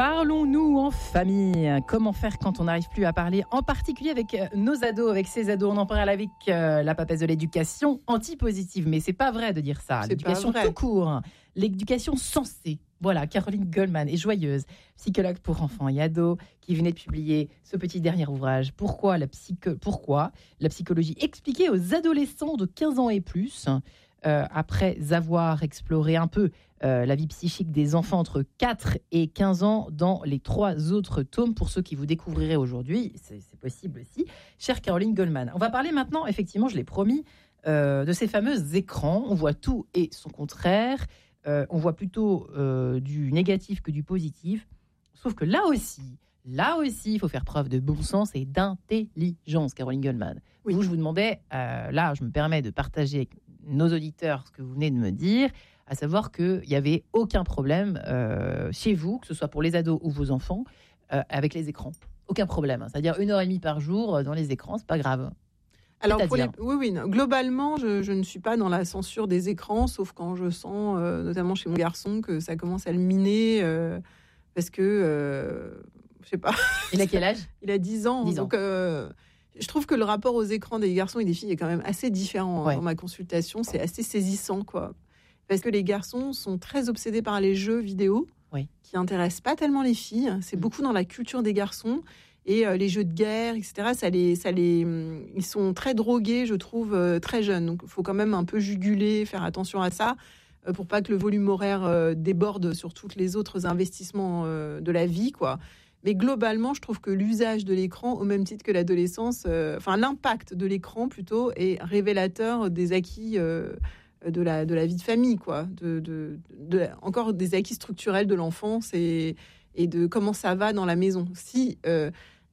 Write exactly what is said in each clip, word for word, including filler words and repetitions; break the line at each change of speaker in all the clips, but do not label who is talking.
Parlons-nous en famille. Comment faire quand on n'arrive plus à parler, en particulier avec nos ados, avec ces ados. On en parle avec euh, la papesse de l'éducation antipositive. Mais c'est pas vrai de dire ça.
C'est
L'éducation tout court. L'éducation sensée. Voilà, Caroline Goldman est joyeuse, psychologue pour enfants et ados, qui venait de publier ce petit dernier ouvrage. Pourquoi la, psycho- Pourquoi la psychologie expliquée aux adolescents de quinze ans et plus, euh, après avoir exploré un peu euh, la vie psychique des enfants entre quatre et quinze ans dans les trois autres tomes. Pour ceux qui vous découvriraient aujourd'hui, c'est, c'est possible aussi. Chère Caroline Goldman, on va parler maintenant, effectivement, je l'ai promis, euh, de ces fameux écrans. On voit tout et son contraire. Euh, on voit plutôt euh, du négatif que du positif. Sauf que là aussi, là aussi, il faut faire preuve de bon sens et d'intelligence, Caroline Goldman. Oui. Vous, je vous demandais, euh, là, je me permets de partager avec nos auditeurs ce que vous venez de me dire, à savoir qu'il n'y avait aucun problème euh, chez vous, que ce soit pour les ados ou vos enfants, euh, avec les écrans. Aucun problème. C'est-à-dire une heure et demie par jour dans les écrans, c'est pas grave.
Alors, pour les... oui, oui, non. Globalement, je, je ne suis pas dans la censure des écrans, sauf quand je sens, euh, notamment chez mon garçon, que ça commence à le miner, euh, parce que, euh, je sais pas.
Il a quel âge ?
Il a dix ans.
dix ans.
Donc, euh, je trouve que le rapport aux écrans des garçons et des filles est quand même assez différent. Ouais. Dans ma consultation, c'est assez saisissant, quoi. Parce que les garçons sont très obsédés par les jeux vidéo, oui. qui intéressent pas tellement les filles. C'est mmh. beaucoup dans la culture des garçons. Et euh, les jeux de guerre, et cetera, ça les, ça les, hum, ils sont très drogués, je trouve, euh, très jeunes. Donc, il faut quand même un peu juguler, faire attention à ça, euh, pour pas que le volume horaire euh, déborde sur tous les autres investissements euh, de la vie, quoi. Mais globalement, je trouve que l'usage de l'écran, au même titre que l'adolescence, euh, enfin l'impact de l'écran plutôt, est révélateur des acquis euh, de la, de la vie de famille, quoi. De, de, de, de, encore des acquis structurels de l'enfance et et de comment ça va dans la maison. Si euh,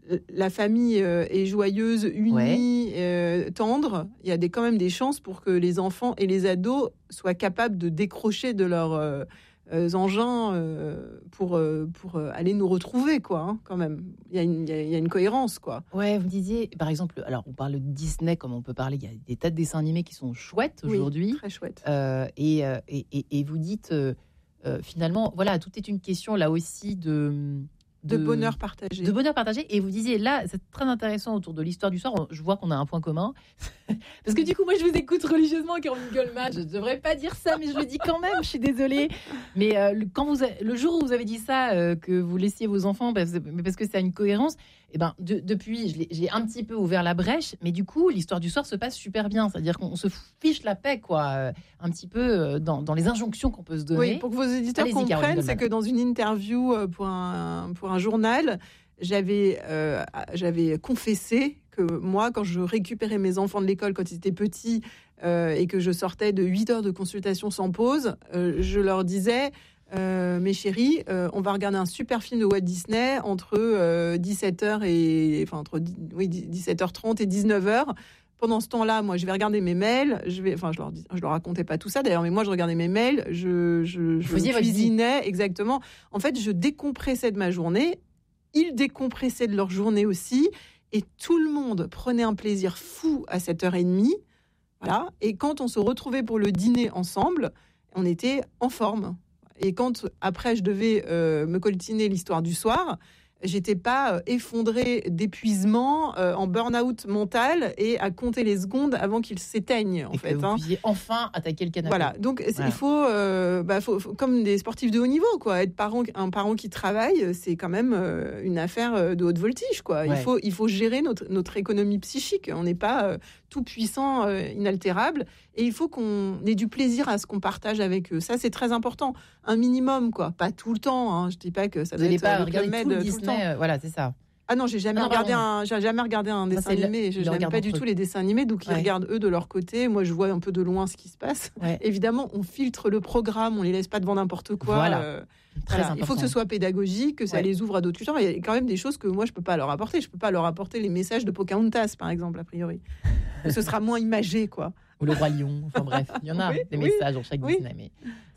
la famille euh, est joyeuse, unie, ouais. euh, tendre, il y a des, quand même des chances pour que les enfants et les ados soient capables de décrocher de leurs euh, euh, engins euh, pour, euh, pour euh, aller nous retrouver, quoi, hein, quand même. Il y a une, il y a, il y a une cohérence, quoi.
Ouais, vous disiez, par exemple, alors on parle de Disney, comme on peut parler, il y a des tas de dessins animés qui sont chouettes aujourd'hui.
Oui, très chouettes.
Euh, et, et, et, et vous dites... Euh, Euh, finalement, voilà, tout est une question là aussi de,
de, de bonheur partagé.
De bonheur partagé. Et vous disiez là, c'est très intéressant autour de l'histoire du soir. Je vois qu'on a un point commun. Parce que du coup, moi, je vous écoute religieusement, Caroline Goldman. Je ne devrais pas dire ça, mais je le dis quand même. Je suis désolée. Mais euh, le, quand vous, le jour où vous avez dit ça, euh, que vous laissiez vos enfants, parce, parce que c'est à une cohérence, et ben, de, depuis, je j'ai un petit peu ouvert la brèche. Mais du coup, l'histoire du soir se passe super bien. C'est-à-dire qu'on se fiche la paix, quoi, euh, un petit peu dans, dans les injonctions qu'on peut se donner.
Oui, pour que vos éditeurs Allez-y, comprennent, c'est que dans une interview pour un, pour un journal, j'avais, euh, j'avais confessé que moi, quand je récupérais mes enfants de l'école quand ils étaient petits euh, et que je sortais de huit heures de consultation sans pause, euh, je leur disais euh, « Mes chéris, euh, on va regarder un super film de Walt Disney entre euh, dix-sept heures et, enfin, entre, oui, dix-sept heures trente et dix-neuf heures. Pendant ce temps-là, moi, je vais regarder mes mails. Je vais, enfin, je leur dis, je leur racontais pas tout ça d'ailleurs, mais moi, je regardais mes mails. Je, je, je cuisinais, exactement. En fait, je décompressais de ma journée. Ils décompressaient de leur journée aussi. Et tout le monde prenait un plaisir fou à cette heure et demie. Voilà. Et quand on se retrouvait pour le dîner ensemble, on était en forme. Et quand, après, je devais euh, me coltiner l'histoire du soir, j'étais pas euh, effondrée d'épuisement, euh, en burn-out mental et à compter les secondes avant qu'il s'éteigne, en
et
fait.
Que vous
hein.
puissiez enfin attaquer le canapé.
Voilà. Donc,
voilà.
il faut, euh, bah, faut, faut, comme des sportifs de haut niveau, quoi. Être parent, un parent qui travaille, c'est quand même euh, une affaire de haute voltige, quoi. Ouais. Il faut, il faut gérer notre, notre économie psychique. On n'est pas euh, tout puissant, euh, inaltérable. Et il faut qu'on ait du plaisir à ce qu'on partage avec eux. Ça, c'est très important. Un minimum, quoi. Pas tout le temps. Hein. Je dis pas que ça doit
vous
être
pas
le
regarder
Club
tout
Med
le
tout
Disney,
le temps.
Euh, voilà, c'est ça.
Ah non, j'ai jamais, ah non, regardé un, j'ai jamais regardé un dessin
ça,
animé. Je n'aime pas du tout les dessins animés, donc ils ouais. regardent eux de leur côté. Moi, je vois un peu de loin ce qui se passe. Ouais. Évidemment, on filtre le programme, on les laisse pas devant n'importe quoi.
Voilà.
Euh, voilà. Il faut que ce soit pédagogique, que ça ouais. les ouvre à d'autres cultures. Il y a quand même des choses que moi, je peux pas leur apporter. Je peux pas leur apporter les messages de Pocahontas, par exemple, a priori. Ce sera moins imagé, quoi.
Ou le Roi Lion. Enfin bref, il y en a
oui,
des
oui,
messages dans chaque
oui.
Disney. Mais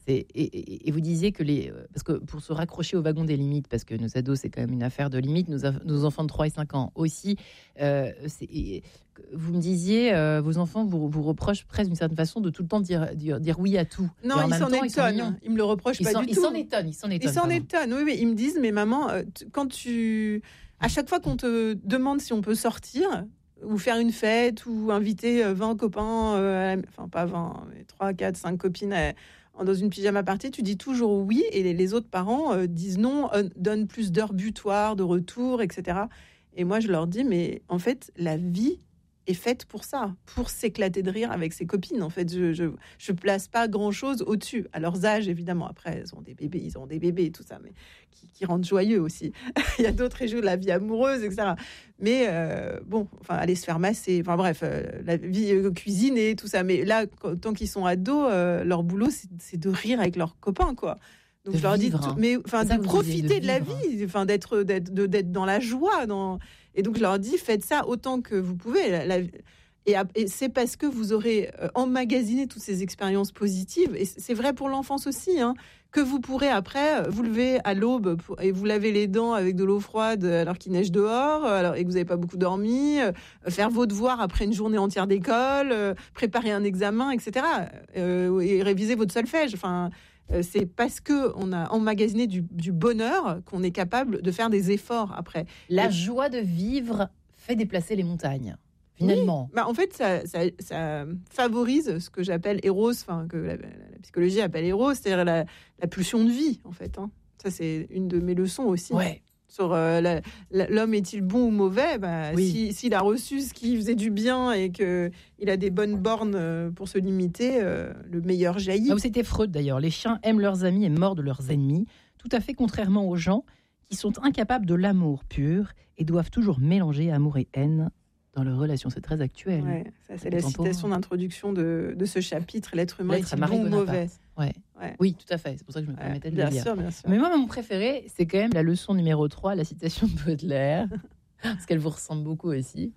C'est, et, et, et vous disiez que les... Parce que pour se raccrocher au wagon des limites, parce que nos ados, c'est quand même une affaire de limites, nos, nos enfants de trois et cinq ans aussi, euh, c'est, et, vous me disiez, euh, vos enfants vous, vous reprochent presque d'une certaine façon de tout le temps dire, dire, dire oui à tout.
Non, ils s'en étonnent. Ils, ils me le reprochent
ils
pas
s'en,
du
ils
tout.
S'en étonnent, ils s'en étonnent.
Ils s'en étonnent, oui, oui. Ils me disent, mais maman, quand tu... À chaque fois qu'on te demande si on peut sortir... ou faire une fête, ou inviter vingt copains, euh, enfin pas vingt, mais trois, quatre, cinq copines euh, dans une pyjama party, tu dis toujours oui, et les, les autres parents euh, disent non, euh, donnent plus d'heures butoirs, de retour, et cetera. Et moi, je leur dis, mais en fait, la vie est faite pour ça, pour s'éclater de rire avec ses copines. En fait, je je, je place pas grand-chose au-dessus. À leurs âges, évidemment. Après, ils ont des bébés, ils ont des bébés, tout ça, mais qui, qui rendent joyeux aussi. Il y a d'autres régions de la vie amoureuse, et cetera. Mais euh, bon, enfin, aller se faire masser, enfin bref, euh, la vie euh, cuisiner, tout ça. Mais là, quand, tant qu'ils sont ados, euh, leur boulot, c'est, c'est de rire avec leurs copains, quoi. Donc
de
je leur
vivre,
dis,
hein.
mais enfin, de profiter de, de la
vivre.
vie, enfin d'être, d'être, de, d'être dans la joie, dans... Et donc je leur dis, faites ça autant que vous pouvez. La, la... Et, et c'est parce que vous aurez emmagasiné toutes ces expériences positives, et c'est vrai pour l'enfance aussi, hein, que vous pourrez après vous lever à l'aube pour, et vous laver les dents avec de l'eau froide alors qu'il neige dehors, alors, et que vous n'avez pas beaucoup dormi, euh, faire vos devoirs après une journée entière d'école, euh, préparer un examen, et cetera. Euh, et réviser votre solfège. Enfin, euh, c'est parce qu'on a emmagasiné du, du bonheur qu'on est capable de faire des efforts après.
La
et...
joie de vivre fait déplacer les montagnes. Finalement.
Oui, bah en fait, ça, ça, ça favorise ce que j'appelle Eros, enfin que la, la psychologie appelle Eros, c'est-à-dire la, la pulsion de vie, en fait. Hein. Ça, c'est une de mes leçons aussi.
Ouais.
Sur euh, la, la, l'homme est-il bon ou mauvais, bah,
oui.
si, s'il a reçu ce qui faisait du bien et qu'il a des bonnes bornes pour se limiter, euh, le meilleur jaillit.
Ah, c'était Freud d'ailleurs. Les chiens aiment leurs amis et mordent leurs ennemis, tout à fait contrairement aux gens qui sont incapables de l'amour pur et doivent toujours mélanger amour et haine dans leurs relations. C'est très actuel.
Ouais, ça, c'est la citation d'introduction de, de ce chapitre. L'être humain est-il bon ou mauvais?
Ouais. Ouais. Oui, tout à fait. C'est pour ça que je me permettais ouais, de
bien
le dire.
Sûr, bien sûr.
Mais moi, mon préféré, c'est quand même la leçon numéro trois, la citation de Baudelaire, parce qu'elle vous ressemble beaucoup aussi.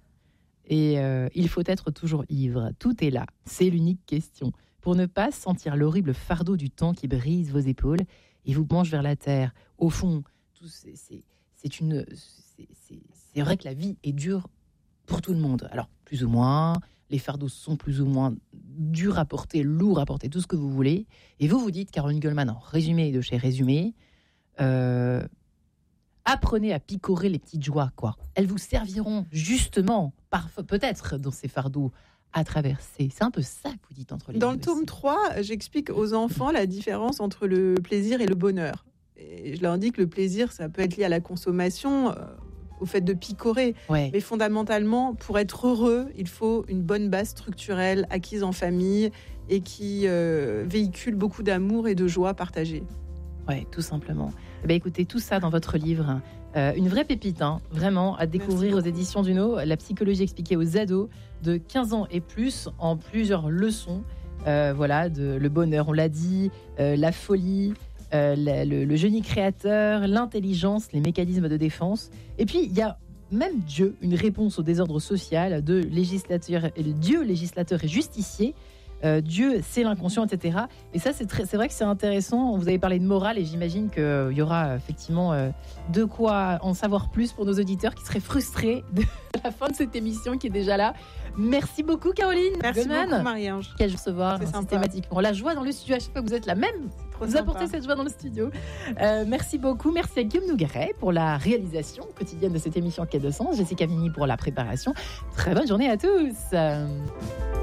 Et euh, il faut être toujours ivre. Tout est là. C'est l'unique question. Pour ne pas sentir l'horrible fardeau du temps qui brise vos épaules et vous penche vers la terre. Au fond, tout, c'est, c'est, c'est, une, c'est, c'est, c'est vrai que la vie est dure pour tout le monde. Alors, plus ou moins, les fardeaux sont plus ou moins durs à porter, lourds à porter, tout ce que vous voulez. Et vous vous dites, Caroline Goldman, en résumé de chez Résumé, euh, apprenez à picorer les petites joies, quoi. Elles vous serviront justement, parfois, peut-être, dans ces fardeaux à traverser. C'est un peu ça que vous dites entre les deux.
Dans le tome trois, j'explique aux enfants la différence entre le plaisir et le bonheur. Et je leur dis que le plaisir, ça peut être lié à la consommation, euh, au fait de picorer.
Ouais.
Mais fondamentalement, pour être heureux, il faut une bonne base structurelle acquise en famille et qui euh, véhicule beaucoup d'amour et de joie partagée.
Ouais, tout simplement. Eh bien, écoutez, tout ça dans votre livre. Euh, une vraie pépite, hein, vraiment, à découvrir aux éditions Duno. La psychologie expliquée aux ados de quinze ans et plus en plusieurs leçons. Euh, voilà, de, le bonheur, on l'a dit, euh, la folie, Euh, le, le génie créateur, l'intelligence, les mécanismes de défense. Et puis, il y a même Dieu, une réponse au désordre social de législateur, Dieu, législateur et justicier. Euh, Dieu, c'est l'inconscient, et cetera. Et ça, c'est, très, c'est vrai que c'est intéressant. Vous avez parlé de morale et j'imagine qu'il euh, y aura effectivement euh, de quoi en savoir plus pour nos auditeurs qui seraient frustrés de la fin de cette émission qui est déjà là. Merci beaucoup, Caroline.
Merci
Goldman.
beaucoup, Marie-Ange.
Quel recevoir
c'est
systématiquement. La joie dans le studio, à chaque fois que vous êtes la même. Vous
sympa.
apportez cette joie dans le studio. Euh, merci beaucoup. Merci à Guillaume Nougaret pour la réalisation quotidienne de cette émission Quai de Sens. Jessica Vigny pour la préparation. Très bonne journée à tous.